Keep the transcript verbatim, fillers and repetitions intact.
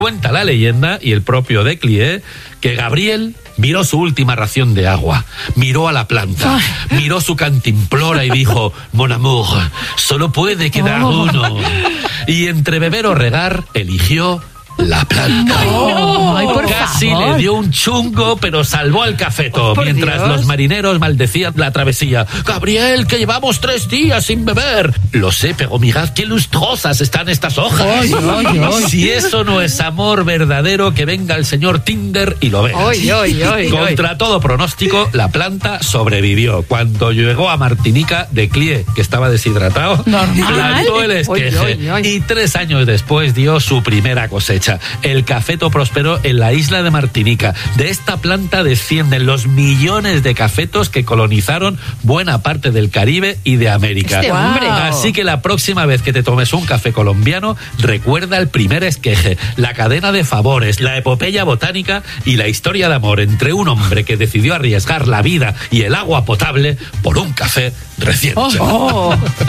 Cuenta la leyenda y el propio Desclié que Gabriel miró su última ración de agua, miró a la planta, Ay. miró su cantimplora y dijo: Mon amour, solo puede quedar oh. uno. Y entre beber o regar, eligió la planta. Ay, no. Ay, por Casi favor. le dio un chungo, pero salvó al cafeto, Por mientras Dios. los marineros maldecían la travesía. Gabriel, que llevamos tres días sin beber. Lo sé, pero mirad qué lustrosas están estas hojas. Ay, ay, ay. Si eso no es amor verdadero, que venga el señor Tinder y lo vea. Ay, ay, ay, Contra ay. todo pronóstico, la planta sobrevivió. Cuando llegó a Martinica, Desclié, que estaba deshidratado, Normal. plantó el esqueje Ay, ay, ay. y tres años después dio su primera cosecha. El cafeto prosperó en la isla de Martinica. De esta planta descienden los millones de cafetos que colonizaron buena parte del Caribe y de América. Este hombre. Así que la próxima vez que te tomes un café colombiano, recuerda el primer esqueje, la cadena de favores, la epopeya botánica y la historia de amor entre un hombre que decidió arriesgar la vida y el agua potable por un café recién Oh. hecho. Oh.